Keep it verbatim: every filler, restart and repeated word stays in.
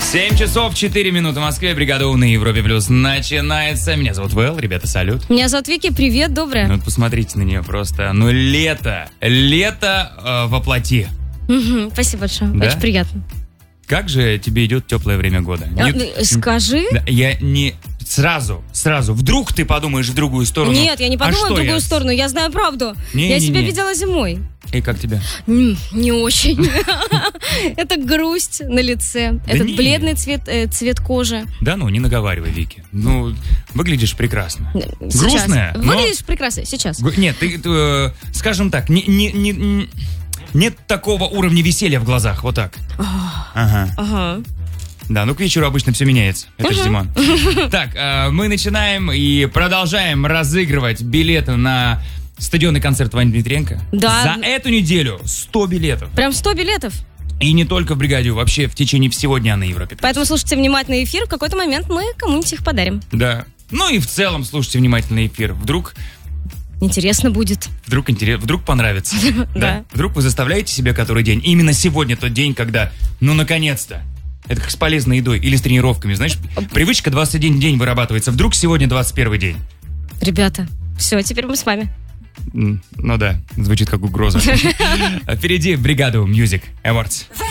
семь часов четыре минуты в Москве. Бригада У на Европе Плюс начинается. Меня зовут Вэл, ребята, салют. Меня зовут Вики, привет, доброе. Ну вот посмотрите на нее просто. Ну лето, лето э, воплоти. Угу, спасибо большое, Да? очень приятно. Как же тебе идет теплое время года? А, Не- скажи. Да, я не... Сразу, сразу. Вдруг ты подумаешь в другую сторону. Нет, я не А подумала что в другую я? сторону, я знаю правду. Не, я не, себя не. видела зимой. И как тебе? М, Не очень. Это грусть на лице, Да этот не. бледный цвет э, цвет кожи. Да ну, не наговаривай, Вики. Ну, выглядишь прекрасно. Сейчас. Грустная, но- Выглядишь прекрасно, сейчас. Г- Нет, ты, ты, э, скажем так, не, не, не, н- нет такого уровня веселья в глазах, вот так. Ага. Ага. Да, ну к вечеру обычно все меняется. Это же зима. Так, э, мы начинаем и продолжаем разыгрывать билеты на стадионный концерт Вани Дмитриенко. Да. За эту неделю сто билетов. Прям сто билетов. И не только в бригаде, вообще в течение всего дня на Европе. Поэтому слушайте внимательно эфир, в какой-то момент мы кому-нибудь их подарим. Да. Ну и в целом слушайте внимательно эфир. Вдруг, Интересно будет. вдруг, интерес, вдруг понравится. Да. Вдруг вы заставляете себя который день. Именно сегодня тот день, когда, ну наконец-то. Это как с полезной едой или с тренировками. Знаешь, привычка двадцать один день вырабатывается. Вдруг сегодня двадцать первый день. Ребята, все, теперь мы с вами. М, Ну да, звучит как угроза. Впереди бригада Music Awards.